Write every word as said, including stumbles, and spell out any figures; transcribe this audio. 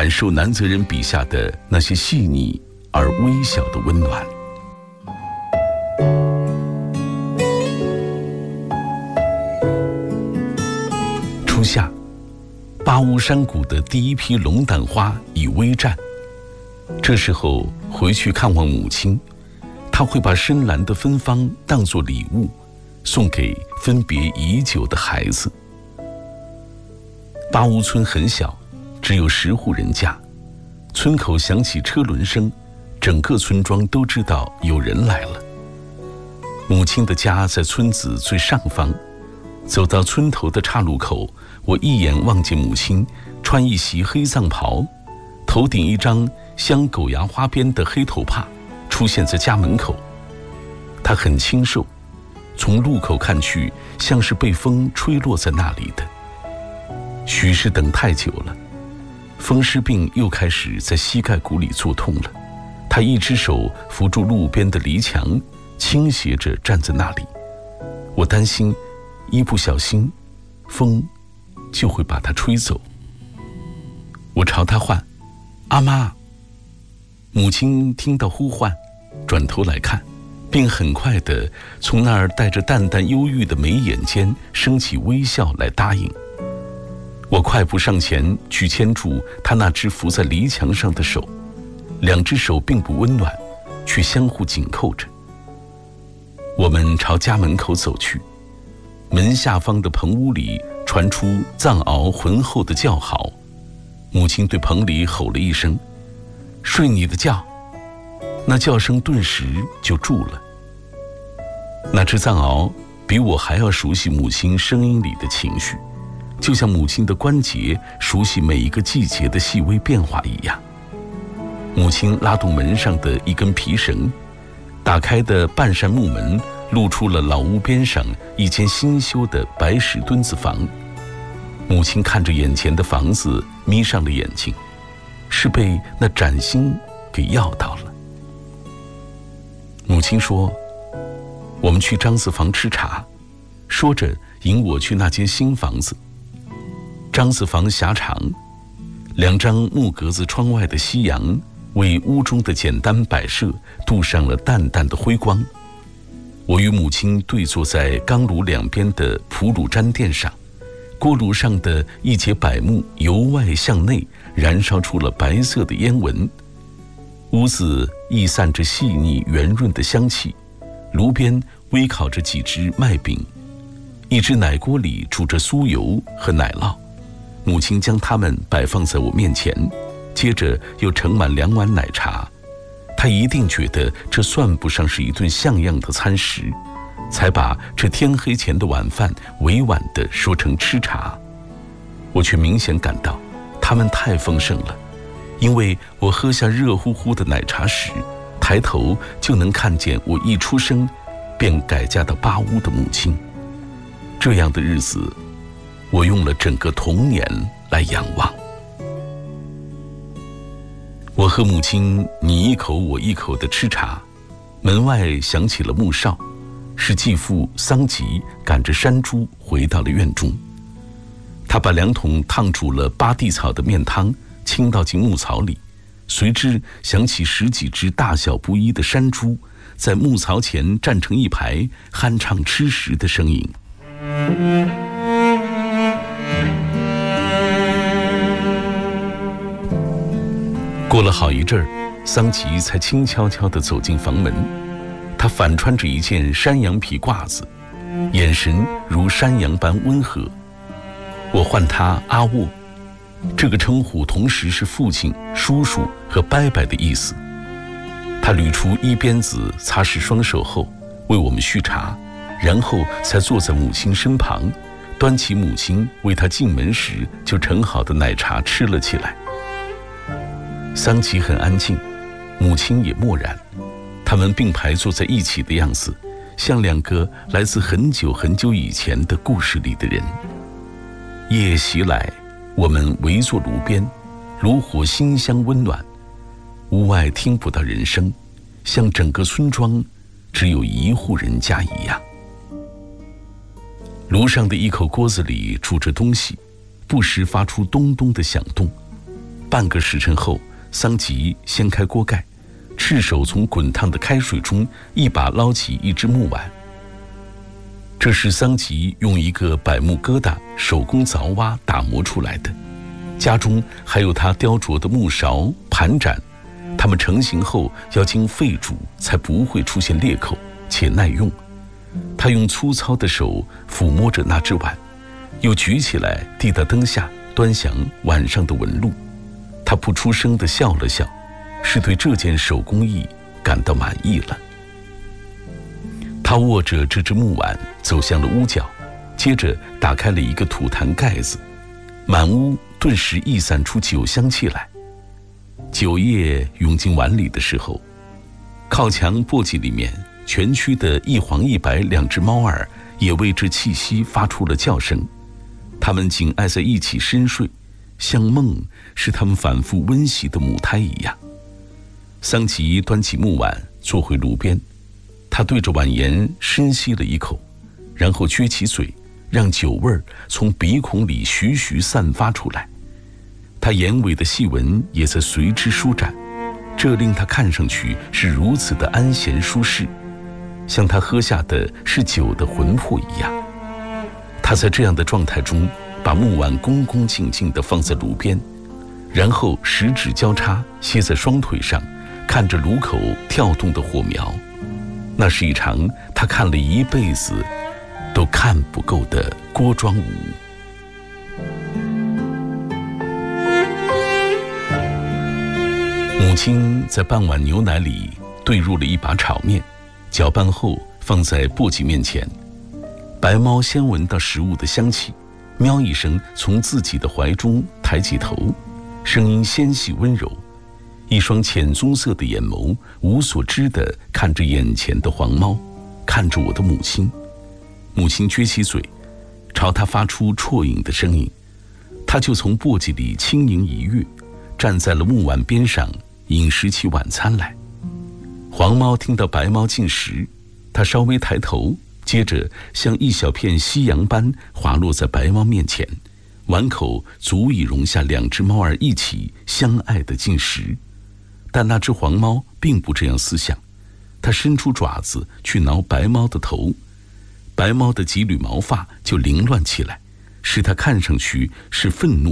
感受南泽人笔下的那些细腻而微小的温暖。初夏，巴乌山谷的第一批龙胆花已微绽，这时候回去看望母亲，她会把深蓝的芬芳当作礼物送给分别已久的孩子。巴乌村很小，只有十户人家，村口响起车轮声，整个村庄都知道有人来了。母亲的家在村子最上方，走到村头的岔路口，我一眼望见母亲穿一袭黑藏袍，头顶一张镶狗牙花边的黑头帕，出现在家门口。她很清瘦，从路口看去像是被风吹落在那里的。许是等太久了，风湿病又开始在膝盖骨里作痛了。她一只手扶住路边的篱墙，倾斜着站在那里。我担心一不小心风就会把她吹走。我朝她唤：阿妈。母亲听到呼唤，转头来看，并很快地从那儿带着淡淡忧郁的眉眼间升起微笑来答应。我快步上前去牵住她那只扶在篱墙上的手，两只手并不温暖，却相互紧扣着。我们朝家门口走去，门下方的棚屋里传出藏獒浑厚的叫嚎。母亲对棚里吼了一声：睡你的觉。那叫声顿时就住了。那只藏獒比我还要熟悉母亲声音里的情绪，就像母亲的关节熟悉每一个季节的细微变化一样。母亲拉动门上的一根皮绳，打开的半扇木门露出了老屋边上一间新修的白石墩子房。母亲看着眼前的房子，眯上了眼睛，是被那崭新给耀到了。母亲说：我们去张子房吃茶，说着引我去那间新房子。张子房狭长，两张木格子窗外的夕阳为屋中的简单摆设镀上了淡淡的辉光。我与母亲对坐在钢炉两边的蒲炉毡垫上，锅炉上的一节柏木由外向内燃烧出了白色的烟纹，屋子溢散着细腻圆润的香气。炉边微烤着几只麦饼，一只奶锅里煮着酥油和奶酪。母亲将它们摆放在我面前，接着又盛满两碗奶茶。她一定觉得这算不上是一顿像样的餐食，才把这天黑前的晚饭委婉地说成吃茶。我却明显感到他们太丰盛了，因为我喝下热乎乎的奶茶时，抬头就能看见我一出生便改嫁到巴乌的母亲。这样的日子，我用了整个童年来仰望。我和母亲你一口我一口的吃茶，门外响起了木哨，是继父桑吉赶着山猪回到了院中。他把两桶烫煮了巴地草的面汤倾倒进牧槽里，随之响起十几只大小不一的山猪在牧槽前站成一排酣畅吃食的声音。过了好一阵儿，桑吉才轻悄悄地走进房门。他反穿着一件山羊皮褂子，眼神如山羊般温和。我唤他阿沃，这个称呼同时是父亲、叔叔和伯伯的意思。他捋出衣鞭子，擦拭双手后，为我们续茶，然后才坐在母亲身旁，端起母亲为他进门时就盛好的奶茶吃了起来。桑吉很安静，母亲也默然，他们并排坐在一起的样子，像两个来自很久很久以前的故事里的人。夜袭来，我们围坐炉边，炉火馨香温暖，屋外听不到人声，像整个村庄只有一户人家一样。炉上的一口锅子里煮着东西，不时发出咚咚的响动。 半个时辰后，桑吉掀开锅盖，赤手从滚烫的开水中一把捞起一只木碗。这是桑吉用一个柏木疙瘩手工凿挖打磨出来的，家中还有他雕琢的木勺、盘盏，它们成型后要经沸煮，才不会出现裂口，且耐用。他用粗糙的手抚摸着那只碗，又举起来递到灯下，端详碗上的纹路。他不出声地笑了笑，是对这件手工艺感到满意了。他握着这只木碗走向了屋角，接着打开了一个土坛盖子，满屋顿时溢散出酒香气来。酒液涌进碗里的时候，靠墙簸箕里面蜷曲的一黄一白两只猫儿也为这气息发出了叫声。它们紧挨在一起深睡，像梦是它们反复温习的母胎一样。桑吉端起木碗坐回炉边，他对着碗沿深吸了一口，然后撅起嘴，让酒味儿从鼻孔里徐徐散发出来。他眼尾的细纹也在随之舒展，这令他看上去是如此的安闲舒适，像他喝下的是酒的魂魄一样。他在这样的状态中把木碗恭恭敬敬地放在炉边，然后十指交叉歇在双腿上，看着炉口跳动的火苗。那是一场他看了一辈子都看不够的锅庄舞。母亲在半碗牛奶里兑入了一把炒面，搅拌后放在簸箕面前。白猫先闻到食物的香气，喵一声从自己的怀中抬起头，声音纤细温柔，一双浅棕色的眼眸无所知地看着眼前的黄猫，看着我的母亲。母亲撅起嘴，朝他发出啜饮的声音，他就从簸箕里轻盈一跃，站在了木碗边上，饮食起晚餐来。黄猫听到白猫进食，它稍微抬头，接着像一小片夕阳般滑落在白猫面前，碗口足以容下两只猫儿一起相爱地进食。但那只黄猫并不这样思想，它伸出爪子去挠白猫的头，白猫的几缕毛发就凌乱起来，使它看上去是愤怒